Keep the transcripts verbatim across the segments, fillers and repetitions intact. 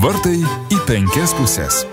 Vartai į penkias pusės.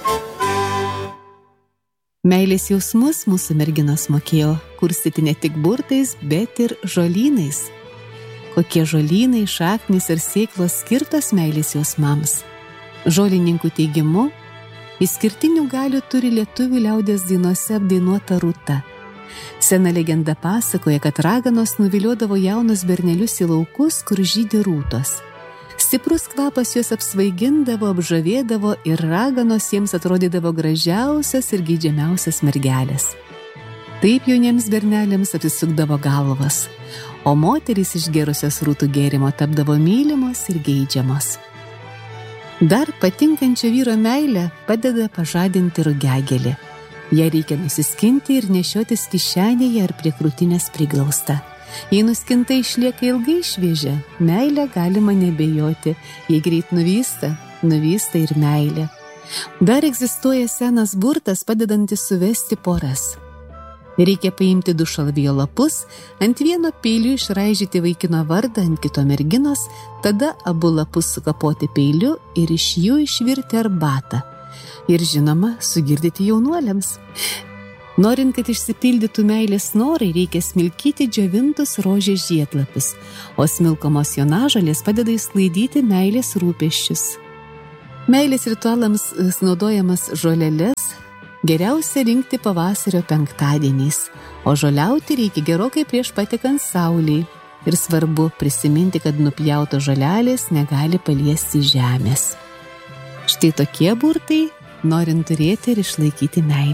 Meilės jausmus mūsų merginos mokėjo kurstyti ne tik burtais, bet ir žolynais. Kokie žolynai, šaknys ir sėklos skirtos meilės jausmams? Žolininkų teigimu, išskirtinių galių turi lietuvių liaudies dainose apdainuota rūta. Sena legenda pasakoja, kad raganos nuviliodavo jaunus bernelius į laukus, kur žydi rūtos. Stiprus kvapas juos apsvaigindavo, apžavėdavo ir raganos jiems atrodydavo gražiausias ir geidžiamiausias mergelės. Taip jauniems berneliams apsisukdavo galvas, o moterys išgėrusios rūtų gėrimo tapdavo mylimos ir geidžiamos. Dar patinkančio vyro meilę padeda pažadinti rugiagėlį. Ją reikia nusiskinti ir nešiotis kišenėje ar prie krūtinės priglausta. Jei nuskinta išlieka ilgai šviežia, meilę galima nebejoti. Jei greit nuvysta, nuvysta ir meilė. Dar egzistuoja senas burtas, padedantis suvesti poras. Reikia paimti du šalavijo lapus, ant vieno peiliu išraižyti vaikino vardą, ant kito merginos, tada abu lapus sukapoti peiliu ir iš jų išvirti arbatą. Ir žinoma, sugirdyti jaunuoliams. Norint, kad išsipildytų meilės norai, reikia smilkyti džiovintus rožės žiedlapius, o smilkomos jonažolės padeda išsklaidyti meilės rūpesčius. Meilės ritualams naudojamas žoleles geriausia rinkti pavasario penktadieniais, o žoliauti reikia gerokai prieš patekant saulei. Ir svarbu prisiminti, kad nupjautos žolelės negali paliesti žemės. Štai tokie burtai, norint turėti ir išlaikyti meilę.